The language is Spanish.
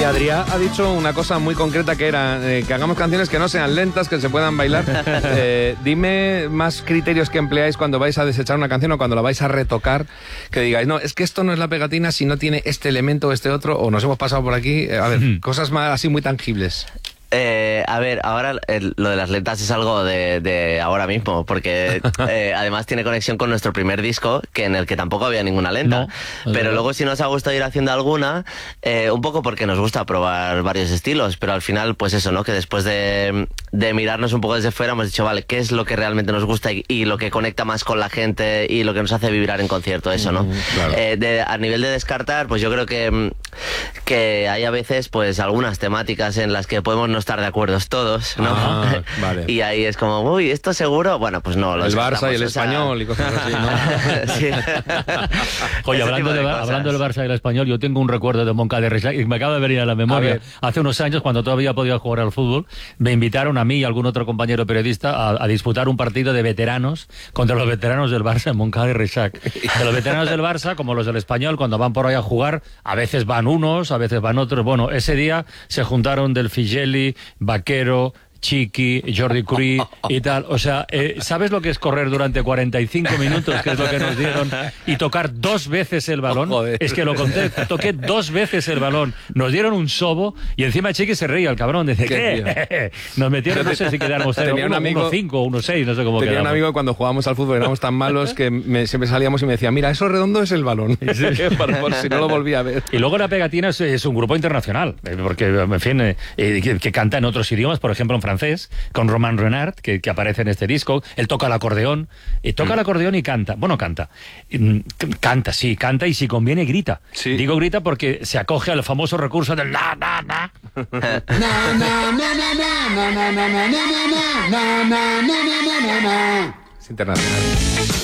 Adrià ha dicho una cosa muy concreta que era que hagamos canciones que no sean lentas, que se puedan bailar. Dime más criterios que empleáis cuando vais a desechar una canción o cuando la vais a retocar, que digáis, no, es que esto no es la pegatina si no tiene este elemento o este otro, o nos hemos pasado por aquí. A ver, cosas más así muy tangibles. A ver, ahora lo de las letras es algo de ahora mismo, porque además tiene conexión con nuestro primer disco, que en el que tampoco había ninguna lenta. No, pero luego sí nos ha gustado ir haciendo alguna, un poco porque nos gusta probar varios estilos, pero al final, pues eso, ¿no? Que después de mirarnos un poco desde fuera hemos dicho, vale, ¿qué es lo que realmente nos gusta y lo que conecta más con la gente y lo que nos hace vibrar en concierto? Eso, ¿no? Claro. A nivel de descartar, pues yo creo que hay a veces pues algunas temáticas en las que podemos no estar de acuerdo todos, ¿no? Vale. Y ahí es como, uy, ¿esto seguro? Bueno, pues no. El Barça y el Español y cosas así, ¿no? Sí. Oye, hablando del Barça y el Español, yo tengo un recuerdo de Moncada de Reixac y me acaba de venir a la memoria. Hace unos años, cuando todavía podía jugar al fútbol, me invitaron a mí y a algún otro compañero periodista a disputar un partido de veteranos contra los veteranos del Barça en Moncada de Reixac. Que los veteranos del Barça, como los del Español, cuando van por ahí a jugar, a veces van unos, a veces van otros. Bueno, ese día se juntaron Del Figelli, Vaquero, Chiqui, Jordi Curí y tal. O sea, ¿sabes lo que es correr durante 45 minutos, que es lo que nos dieron, y tocar 2 veces el balón? Es que lo conté, toqué 2 veces el balón. Nos dieron un sobo y encima Chiqui se reía, el cabrón. Dice, ¿qué? Nos metieron, no sé si quedamos 1-5 o 1-6, no sé cómo quedamos. Tenía un amigo que cuando jugábamos al fútbol éramos tan malos que siempre salíamos y me decía, mira, eso redondo es el balón. Por si no lo volví a ver. Y luego La Pegatina es un grupo internacional, porque, en fin, que canta en otros idiomas, por ejemplo en francés, con Romain Renard, que aparece en este disco. Él toca el acordeón, toca el acordeón y canta. Bueno, canta, y si conviene grita. Sí. Digo grita porque se acoge al famoso recurso del na, na, na. Es internacional.